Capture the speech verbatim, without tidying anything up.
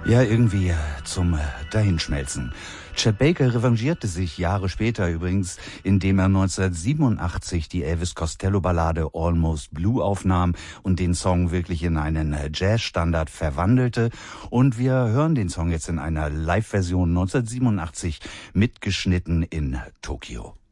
Ja, irgendwie zum Dahinschmelzen. Chet Baker revanchierte sich Jahre später übrigens, indem er neunzehnhundertsiebenundachtzig die Elvis Costello-Ballade Almost Blue aufnahm und den Song wirklich in einen Jazzstandard verwandelte. Und wir hören den Song jetzt in einer Live-Version neunzehnhundertsiebenundachtzig mitgeschnitten in Tokio.